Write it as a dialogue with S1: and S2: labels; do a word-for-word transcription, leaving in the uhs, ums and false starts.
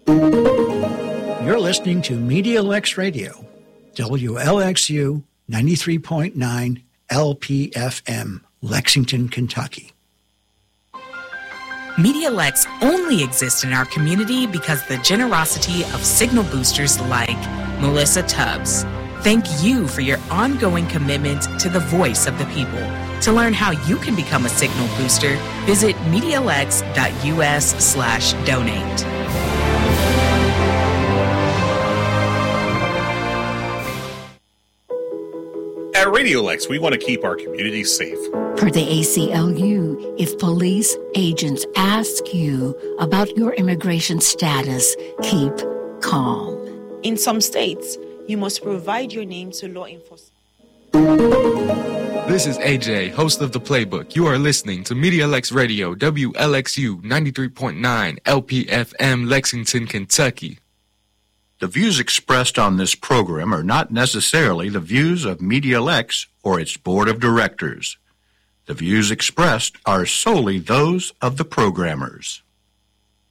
S1: You're listening to Media Lex Radio, W L X U ninety-three point nine L P F M, Lexington, Kentucky.
S2: Media Lex only exists in our community because of the generosity of signal boosters like Melissa Tubbs. Thank you for your ongoing commitment to the voice of the people. To learn how you can become a signal booster, visit MediaLex.us slash donate.
S3: At Radio Lex, we want to keep our community safe.
S4: Per the A C L U, if police agents ask you about your immigration status, keep calm.
S5: In some states, you must provide your name to law enforcement.
S6: This is A J, host of The Playbook. You are listening to Media Lex Radio, W L X U ninety-three point nine L P F M, Lexington, Kentucky.
S7: The views expressed on this program are not necessarily the views of Media Lex or its board of directors. The views expressed are solely those of the programmers.